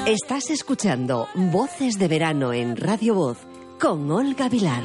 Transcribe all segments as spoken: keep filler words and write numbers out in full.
Estás escuchando Voces de Verano en Radio Voz con Olga Vilar.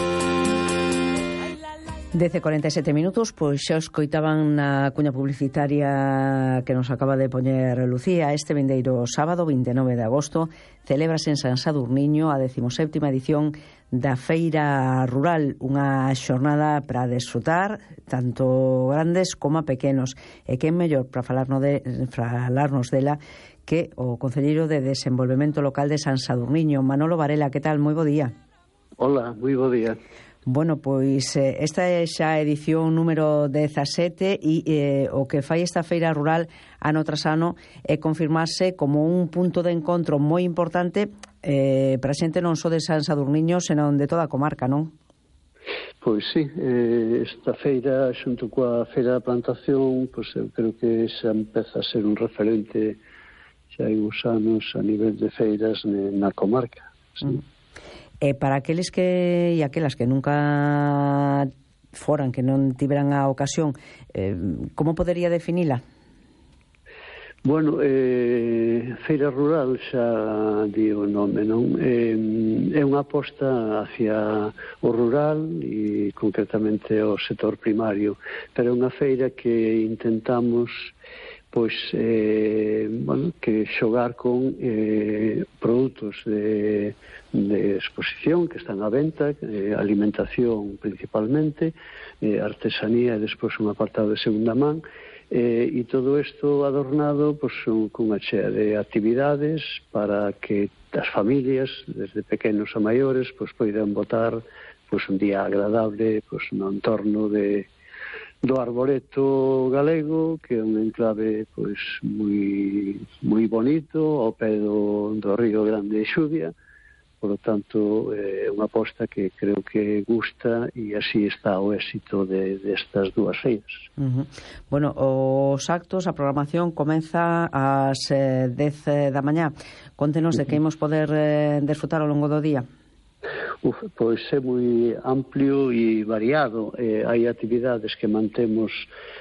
Dece cuarenta e sete minutos, pois xa escoitaban na cuña publicitaria que nos acaba de poñer Lucía. Este vindeiro sábado, vinte e nove de agosto, celébrase en San Sadurniño a decimoséptima edición da Feira Rural, unha xornada para desfrutar tanto grandes como pequenos. E quen mellor para falarnos, de, para falarnos dela que o Concelleiro de Desenvolvemento Local de San Sadurniño, Manolo Varela. Que tal? Moi bo día. Hola, moi bo día. Bueno, pois eh, esta é xa a edición número dezasete e eh, o que fai esta feira rural ano tras ano é confirmarse como un punto de encontro moi importante eh, para xente non só de San Sadurniño, senón de toda a comarca, non? Pois sí, eh, esta feira xunto coa Feira da Plantación, pois eu creo que xa empeza a ser un referente xa hai uns anos a nivel de feiras na comarca, sí. Mm. E para aqueles que e aquelas que nunca foran, que non tiveran a ocasión, eh, como podería definila? Bueno, eh, Feira Rural xa di o nome, non? Eh, é unha aposta hacia o rural e concretamente o sector primario, pero é unha feira que intentamos pois eh, bueno, que xogar con eh, produtos de, de exposición que están á venta, eh, alimentación principalmente, eh, artesanía e despois un apartado de segunda man, eh, e todo isto adornado pois, con unha chea de actividades para que as familias, desde pequenos a maiores, pois poidan botar pois, un día agradable pois, no entorno de do Arboreto galego, que é un enclave pois moi moi bonito ao pé do, do Río Grande de Xuvia. Por lo tanto, é eh, unha aposta que creo que gusta e así está o éxito de, destas dúas feiras. Uh-huh. Bueno, os actos, a programación comeza ás eh, dez da mañá. Contenos uh-huh. de que imos poder eh, desfrutar ao longo do día. Uf, pois é moi amplio e variado. Eh, hai actividades que mantemos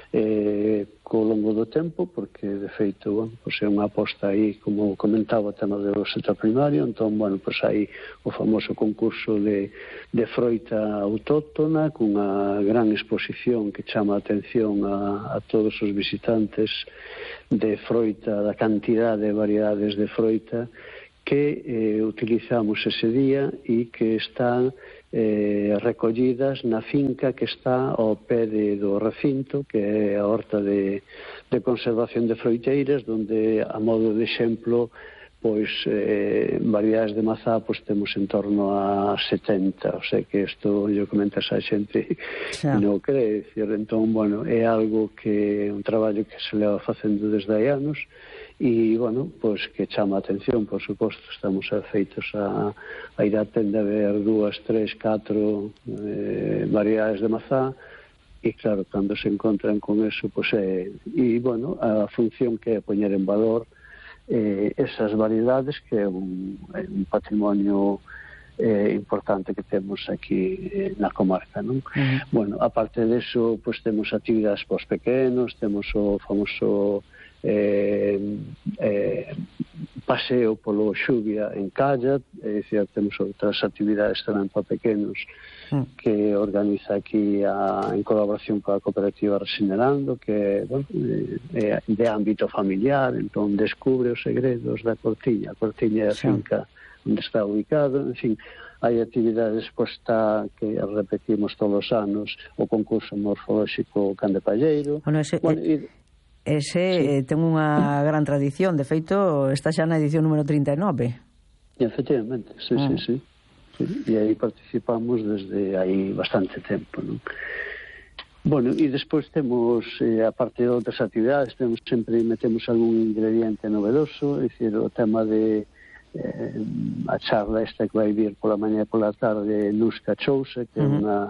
eh, co longo do tempo, porque, de feito, bueno, pois é unha aposta aí, como comentaba, o tema do sector primario. Entón, bueno, pois hai o famoso concurso de, de froita autóctona, cunha gran exposición que chama a atención a, a todos os visitantes de froita, da cantidade de variedades de froita que eh, utilizamos ese día e que están eh, recollidas na finca que está ao pé de, do recinto, que é a horta de, de conservación de froiteiras, donde, a modo de exemplo, pois eh, variedades de mazá pois temos en torno a setenta, o sea que isto yo comentas a xente xa non cree, decir, entón, bueno, é algo que é un traballo que se leva facendo desde hai anos. E, bueno, pois que chama a atención, por suposto, estamos afeitos a, a ir a tenda a ver dúas, tres, catro eh, variedades de mazá, e claro, cando se encontran con eso, pois é, e, bueno, a función que é poñer en valor eh, esas variedades, que é un, é un patrimonio eh, importante que temos aquí eh, na comarca, non? Uh-huh. Bueno, aparte deso, pois temos actividades pos pequenos, temos o famoso Eh, eh, paseo polo Xuvia en Calla, é dicir, temos outras actividades tamén para pequenos mm. que organiza aquí a, en colaboración coa cooperativa Resinerando, que bueno, é de ámbito familiar. Entón descubre os segredos da Cortiña. A Cortiña é a finca sí. onde está ubicado, en fin. Hai actividades, pois, está, que repetimos todos os anos, o concurso morfolóxico Can de Palleiro. Bueno, ese, bueno, e, Ese sí. eh, ten unha gran tradición. De feito, está xa na edición número trinta e nove. Efectivamente, sí, mm. sí, sí, sí. E aí participamos desde aí bastante tempo, non? Bueno, e despois temos, eh, a parte de outras actividades, temos sempre metemos algún ingrediente novedoso, é dicir, o tema de eh, a charla esta que vai vir pola mañá e pola tarde, Luz Cachousa, que é mm-hmm. unha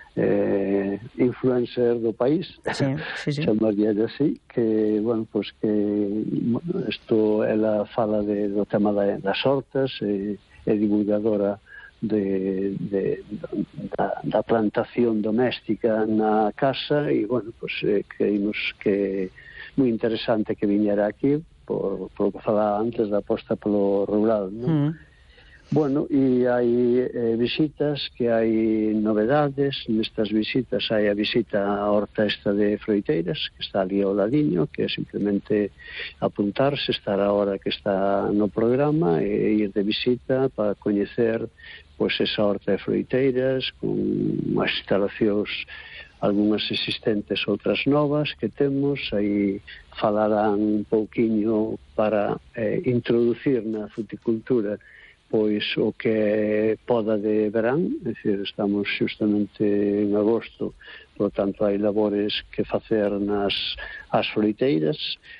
Eh, influencer do país, sí, sí, sí. chamaría así, que, bueno, pues que bueno, esto, ela fala de, do tema da, das hortas, e é divulgadora de, de, da, da plantación doméstica na casa, e, bueno, pues eh, creímos que moi interesante que viñera aquí por, por o que falaba antes da aposta polo rural, non? Mm. Bueno, e hai eh, visitas, que hai novedades. Nestas visitas hai a visita á horta esta de froiteiras, que está ali ao ladiño, que é simplemente apuntarse, estar a hora que está no programa e ir de visita para coñecer pois esa horta de froiteiras con as instalacións, algunhas existentes, outras novas que temos. Aí falarán un pouquiño para eh, introducir na fruticultura pois o que é poda de verán, é dicir, estamos justamente en agosto, por tanto hai labores que facer nas as froiteiras.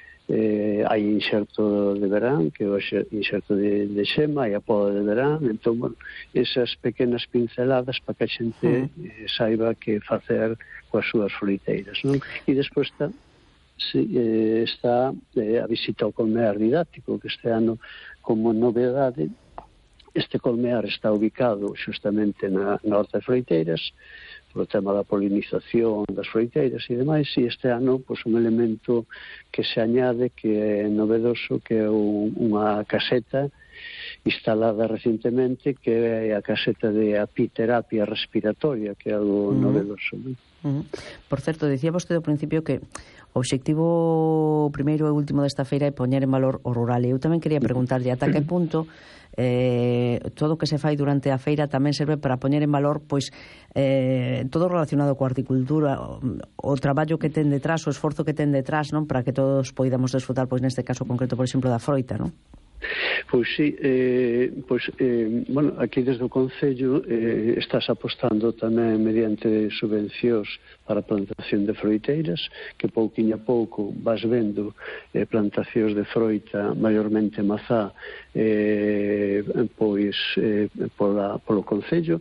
Eh, hai inxerto de verán, que é o inxerto de, de xema, hai a poda de verán. Entón, bueno, esas pequenas pinceladas para que a xente eh, saiba que facer coas súas froiteiras, non? E despois está sí, eh, está eh, a visita ao colmear didáctico, que este ano, como novedade, este colmear está ubicado xustamente na, na horta de froiteiras, polo tema da polinización das froiteiras e demais, e este ano pois, un elemento que se añade, que é novedoso, que é un, unha caseta instalada recientemente, que é a caseta de apiterapia respiratoria, que é algo uh-huh. novedoso, non? Uh-huh. Por certo, dicía vostede ao principio que o obxectivo primeiro e último desta feira é poñer en valor o rural, e eu tamén quería preguntarlle ata que punto eh, todo o que se fai durante a feira tamén serve para poñer en valor pois eh, todo relacionado coa horticultura, o, o traballo que ten detrás, o esforzo que ten detrás, non, para que todos poidamos desfrutar, pois neste caso concreto, por exemplo, da froita, non? Pois sí, eh, pois, eh, bueno, aquí desde o Concello eh, estás apostando tamén mediante subvencións para a plantación de froiteiras, que pouquiño a pouco vas vendo eh, plantacións de froita, maiormente mazá, eh, pois eh, pola, polo Concello,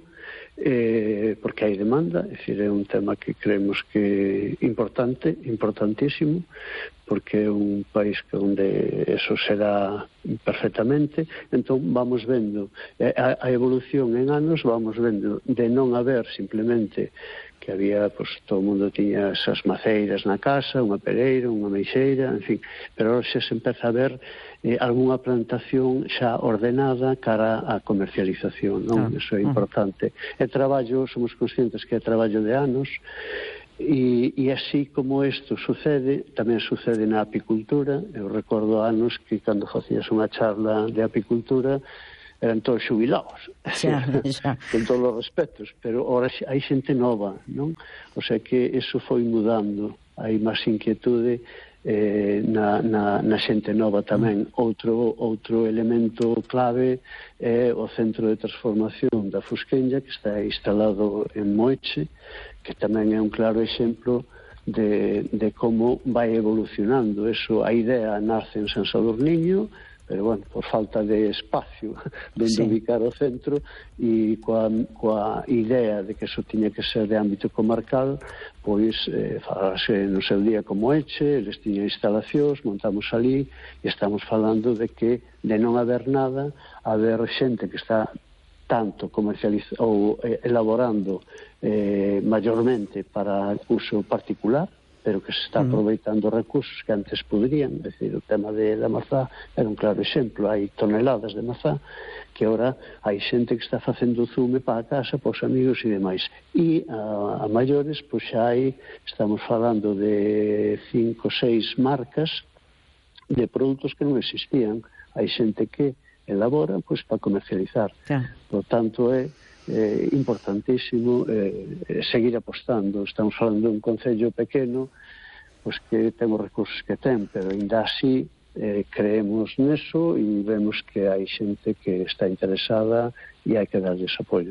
eh, porque hai demanda, é dicir, é un tema que creemos que é importante, importantísimo, porque é un país que onde eso será perfectamente. Entón vamos vendo a, a evolución en anos, vamos vendo de non haber simplemente que había, pois, todo o mundo tiña esas maceiras na casa, unha pereira, unha meixeira, en fin, pero ahora xa se empeza a ver eh, algunha plantación xa ordenada cara á comercialización, non? Ah, eso é importante. É traballo, somos conscientes que é traballo de anos, e, e así como isto sucede, tamén sucede na apicultura. Eu recordo anos que cando facías unha charla de apicultura eran todos xubilados, xa, xa. Con todos os respetos, pero ahora hai xente nova, non? O sea que eso foi mudando, hai máis inquietude eh, na, na, na xente nova tamén. Outro, outro elemento clave é o centro de transformación da Fusquenlla, que está instalado en Moeche, que tamén é un claro exemplo de, de como vai evolucionando. Eso, a idea nace en San Sadurniño, pero, bueno, por falta de espacio donde sí. ubicar o centro, e coa, coa idea de que eso tiña que ser de ámbito comarcal, pois eh, falase no seu día como Eche, eles tiñan instalacións, montamos ali, e estamos falando de que de non haber nada, haber xente que está tanto comercializando ou eh, elaborando eh, maiormente para uso particular, pero que se está aproveitando recursos que antes poderían. É dicir, o tema de, da mazá era un claro exemplo. Hai toneladas de mazá que agora hai xente que está facendo zume para a casa, para os amigos e demais. E a, a maiores, pois xa hai, estamos falando de cinco, seis marcas de produtos que non existían. Hai xente que elabora pois para comercializar. Yeah. Por tanto, é eh, importantísimo eh, seguir apostando. Estamos falando de un concello pequeno, pois que ten os recursos que ten, pero ainda así eh, creemos neso e vemos que hai xente que está interesada e hai que darles apoio.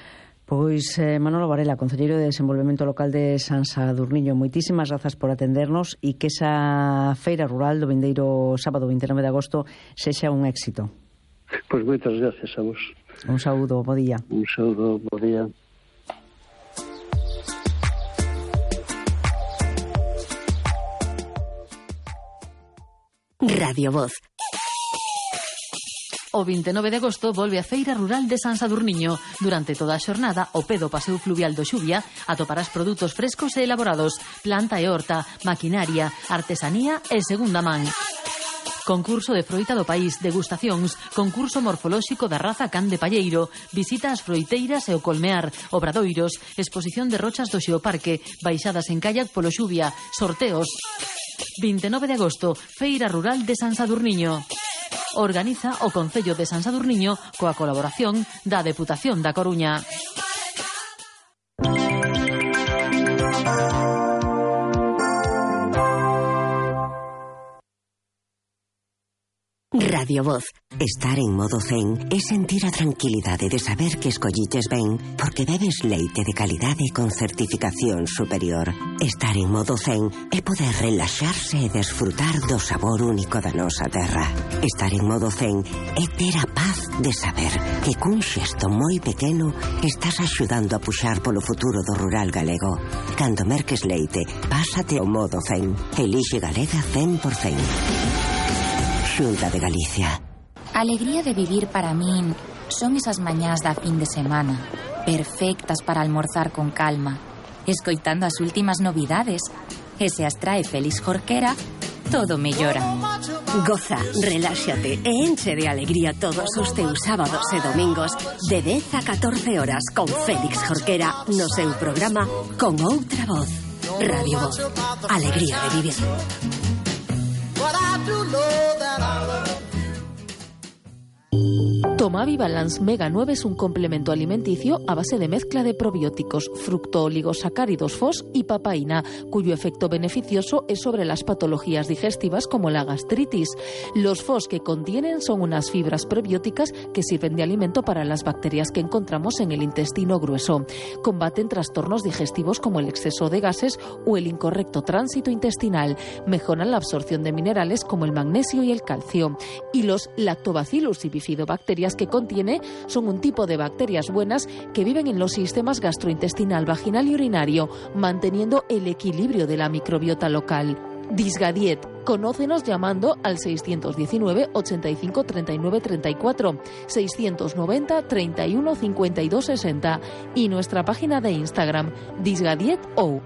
Pois eh, Manolo Varela, Concelleiro de Desenvolvemento Local de San Sadurniño, moitísimas grazas por atendernos e que esa feira rural do vindeiro sábado vinte e nove de agosto sexa un éxito. Pois moitas gracias a vos. Un saúdo, bo día. Un saúdo, bo día. Radio Voz. O vinte e nove de agosto volve a Feira Rural de San Sadurniño. Durante toda a xornada, o pé do Paseo Fluvial do Xuvia atoparás produtos frescos e elaborados, planta e horta, maquinaria, artesanía e segunda man. concurso de froita do país, degustacións, concurso morfolóxico da raza can de palleiro, visita ás froiteiras e o colmear, obradoiros, exposición de rochas do Xeoparque, baixadas en kayak polo Xuvia, sorteos. vinte e nove de agosto, Feira Rural de San Sadurniño. Organiza o Concello de San Sadurniño coa colaboración da Deputación da Coruña. Radio Voz. Estar en modo zen é sentir a tranquilidade de saber que escollites ben porque bebes leite de calidade con certificación superior. Estar en modo zen é poder relaxarse e desfrutar do sabor único da nosa terra. Estar en modo zen é ter a paz de saber que cun xesto moi pequeno estás axudando a puxar polo futuro do rural galego. Cando merques leite, pásate ao modo zen. Elixe Galega cen por cen. Xunta de Galicia. A alegría de vivir para min son esas mañás da fin de semana, perfectas para almorzar con calma, escoitando as últimas novidades. E se as trae Félix Jorquera, todo mellora. Goza, reláxate e enche de alegría todos os teus sábados e domingos de dez a catorce horas con Félix Jorquera no seu programa Con Outra Voz. Radio Voz. Alegría de vivir. Tomavi Balance Mega nueve es un complemento alimenticio a base de mezcla de probióticos, fructooligosacáridos F O S y papaína, cuyo efecto beneficioso es sobre las patologías digestivas como la gastritis. Los F O S que contienen son unas fibras prebióticas que sirven de alimento para las bacterias que encontramos en el intestino grueso. Combaten trastornos digestivos como el exceso de gases o el incorrecto tránsito intestinal. Mejoran la absorción de minerales como el magnesio y el calcio. Y los lactobacillus y bifidobacterias que contiene son un tipo de bacterias buenas que viven en los sistemas gastrointestinal, vaginal y urinario, manteniendo el equilibrio de la microbiota local. Disgadiet. Conócenos llamando al seiscientos diecinueve, ochenta y cinco, treinta y nueve, treinta y cuatro, seiscientos noventa, treinta y uno, cincuenta y dos, sesenta y nuestra página de Instagram, disgadietou.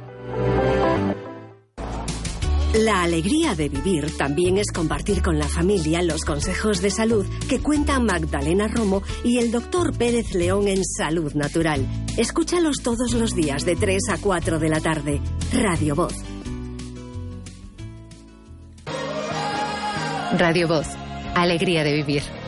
La alegría de vivir también es compartir con la familia los consejos de salud que cuentan Magdalena Romo y el doctor Pérez León en Salud Natural. Escúchalos todos los días de tres a cuatro de la tarde. Radio Voz. Radio Voz. Alegría de vivir.